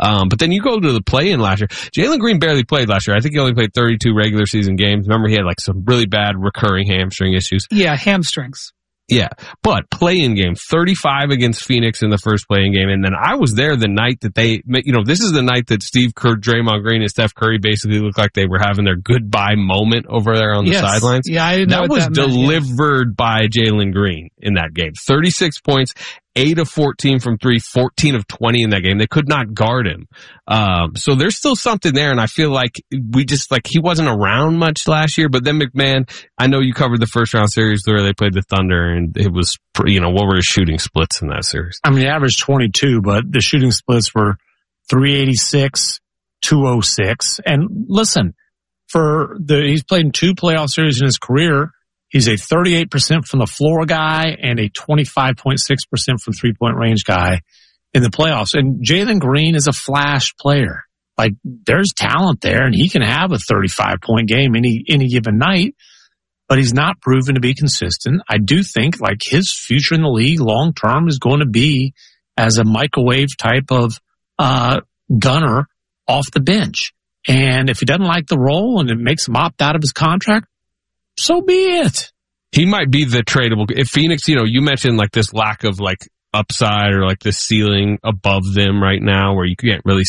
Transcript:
But then you go to the play-in last year. Jalen Green barely played last year. I think he only played 32 regular season games. Remember, he had like some really bad recurring hamstring issues. Yeah, hamstrings. Yeah, but play-in game, 35 against Phoenix in the first play-in game, and then I was there the night that they, this is the night that Steve Kerr, Draymond Green, and Steph Curry basically looked like they were having their goodbye moment over there on the sidelines. Yeah, I didn't know that was delivered by Jalen Green in that game. 36 points, 8 of 14 from 3, 14 of 20 in that game. They could not guard him. So there's still something there, and I feel like he wasn't around much last year, but then McMahon, I know you covered the first round series where they played the Thunder, and it was, what were his shooting splits in that series? I mean, he averaged 22, but the shooting splits were 386, 206. And listen, he's played in 2 playoff series in his career. He's a 38% from the floor guy and a 25.6% from three-point range guy in the playoffs. And Jalen Green is a flash player. Like, there's talent there, and he can have a 35-point game any given night, but he's not proven to be consistent. I do think, like, his future in the league long-term is going to be as a microwave type of gunner off the bench. And if he doesn't like the role and it makes him opt out of his contract, so be it. He might be the tradable. If Phoenix, you mentioned like this lack of like upside or like this ceiling above them right now where you can't really